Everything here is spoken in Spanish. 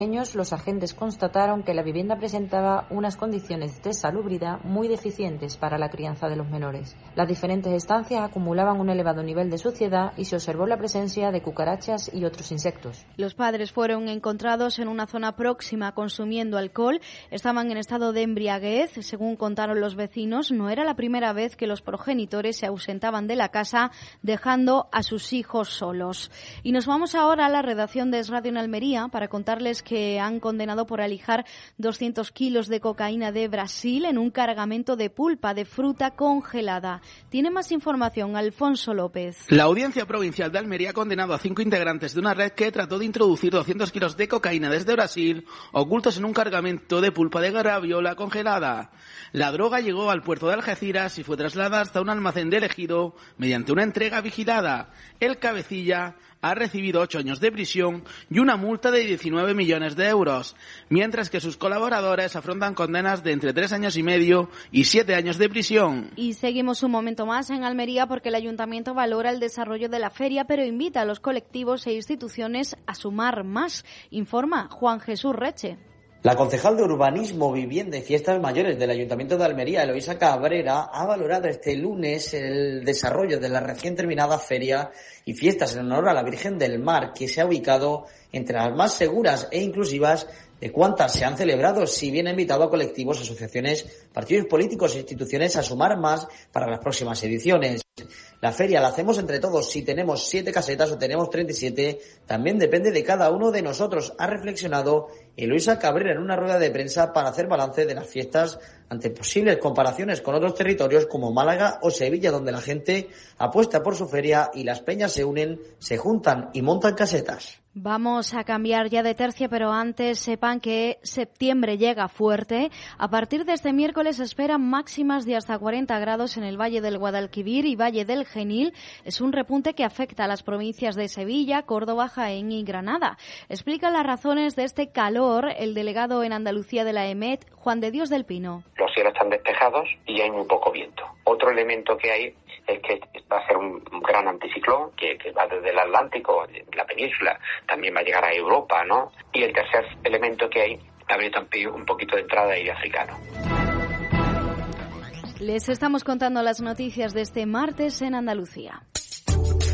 Los agentes constataron que la vivienda presentaba unas condiciones de salubridad muy deficientes para la crianza de los menores. Las diferentes estancias acumulaban un elevado nivel de suciedad y se observó la presencia de cucarachas y otros insectos. Los padres fueron encontrados en una zona próxima consumiendo alcohol. Estaban en estado de embriaguez. Según contaron los vecinos, no era la primera vez que los progenitores se ausentaban de la casa dejando a sus hijos solos. Y nos vamos ahora a la redacción de Es Radio en Almería para contarles que han condenado por alijar 200 kilos de cocaína de Brasil en un cargamento de pulpa de fruta congelada. Tiene más información Alfonso López. La Audiencia Provincial de Almería ha condenado a 5 integrantes de una red que trató de introducir 200 kilos de cocaína desde Brasil, ocultos en un cargamento de pulpa de graviola congelada. La droga llegó al puerto de Algeciras y fue trasladada hasta un almacén de Ejido mediante una entrega vigilada. El cabecilla ha recibido 8 años de prisión y una multa de 19 millones de euros, mientras que sus colaboradores afrontan condenas de entre 3 años y medio y 7 años de prisión. Y seguimos un momento más en Almería porque el Ayuntamiento valora el desarrollo de la feria, pero invita a los colectivos e instituciones a sumar más. Informa Juan Jesús Reche. La concejal de Urbanismo, Vivienda y Fiestas Mayores del Ayuntamiento de Almería, Eloísa Cabrera, ha valorado este lunes el desarrollo de la recién terminada feria y fiestas en honor a la Virgen del Mar, que se ha ubicado entre las más seguras e inclusivas de cuántas se han celebrado, si bien ha invitado a colectivos, asociaciones, partidos políticos e instituciones a sumar más para las próximas ediciones. La feria la hacemos entre todos. Si tenemos 7 casetas o tenemos 37, también depende de cada uno de nosotros, ha reflexionado Eloísa Cabrera en una rueda de prensa para hacer balance de las fiestas ante posibles comparaciones con otros territorios como Málaga o Sevilla, donde la gente apuesta por su feria y las peñas se unen, se juntan y montan casetas. Vamos a cambiar ya de tercio, pero antes sepan que septiembre llega fuerte. A partir de este miércoles se esperan máximas de hasta 40 grados en el Valle del Guadalquivir y Valle del Genil. Es un repunte que afecta a las provincias de Sevilla, Córdoba, Jaén y Granada. Explica las razones de este calor el delegado en Andalucía de la EMET, Juan de Dios del Pino. Los cielos están despejados y hay muy poco viento. Otro elemento que hay es que va a ser un gran anticiclón que va desde el Atlántico, la península, también va a llegar a Europa, ¿no? Y el tercer elemento que hay, habría también un poquito de entrada de aire africano. Les estamos contando las noticias de este martes en Andalucía.